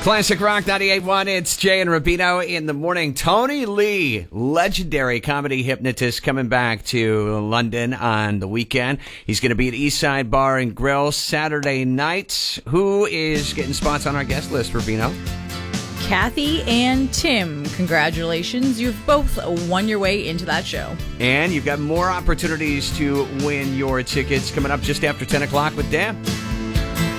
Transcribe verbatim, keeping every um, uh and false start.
Classic Rock ninety-eight point one. It's Jay and Rubino in the morning. Tony Lee, legendary comedy hypnotist, coming back to London on the weekend. He's going to be at Eastside Bar and Grill Saturday night. Who is getting spots on our guest list, Rubino? Kathy and Tim, congratulations. You've both won your way into that show. And you've got more opportunities to win your tickets coming up just after ten o'clock with Dan.